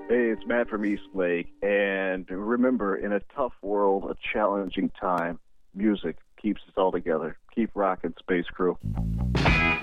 Hey, it's Matt from Eastlake. And remember, in a tough world, a challenging time, music keeps us all together. Keep rocking, Space Crew.